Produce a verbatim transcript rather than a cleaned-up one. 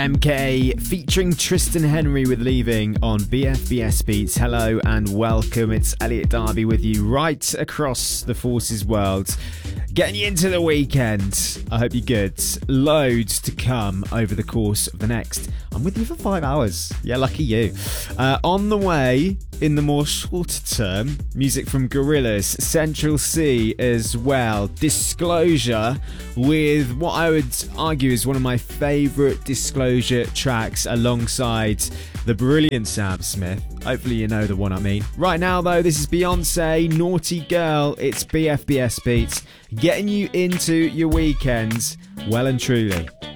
M K featuring Tristan Henry with Leaving on B F B S Beats. Hello and welcome. It's Elliot Darby with you right across the Forces world, getting you into the weekend. I hope you're good. Loads to come over the course of the next. I'm with you for five hours. Yeah, lucky you. Uh, on the way, in the more shorter term, music from Gorillaz, Central C as well. Disclosure with what I would argue is one of my favourite Disclosure tracks alongside the brilliant Sam Smith. Hopefully you know the one I mean. Right now though, this is Beyonce, Naughty Girl. It's B F B S Beats, getting you into your weekends well and truly.